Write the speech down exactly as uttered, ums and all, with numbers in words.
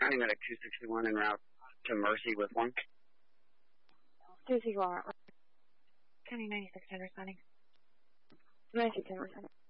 County Medic two sixty-one en route to Mercy with one. two sixty-one, County ninety-six ten responding. ninety-six ten responding.